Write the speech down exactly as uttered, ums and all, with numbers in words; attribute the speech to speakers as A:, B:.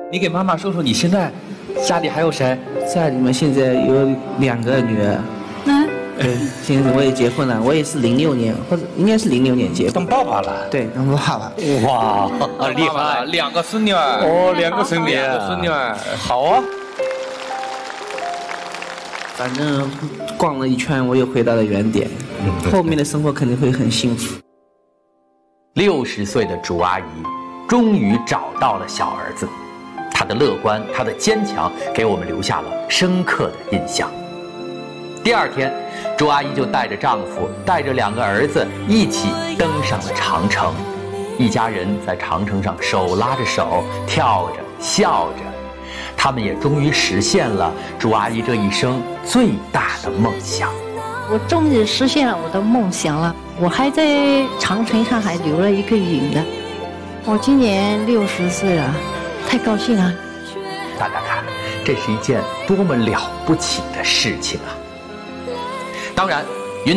A: 你给妈妈说说，你现在家里还有谁？
B: 家里面现在有两个女儿。
C: 嗯。
B: 对，现在我也结婚了，我也是零六年，或者应该是零六年结婚。
D: 当爸爸了？
B: 对，当爸爸。
D: 哇，厉害！
A: 两个孙女儿。
D: 哦，两个孙女
A: 儿，两个孙女儿，
D: 好啊。
B: 反正逛了一圈，我又回到了原点。嗯、后面的生活肯定会很幸福。
E: 六十岁的朱阿姨终于找到了小儿子，她的乐观，她的坚强，给我们留下了深刻的印象。第二天，朱阿姨就带着丈夫，带着两个儿子一起登上了长城。一家人在长城上手拉着手，跳着笑着，他们也终于实现了朱阿姨这一生最大的梦想。
C: 我终于实现了我的梦想了，我还在长城上还留了一个影呢。我今年六十岁了，太高兴了。
E: 大家看，这是一件多么了不起的事情啊！当然，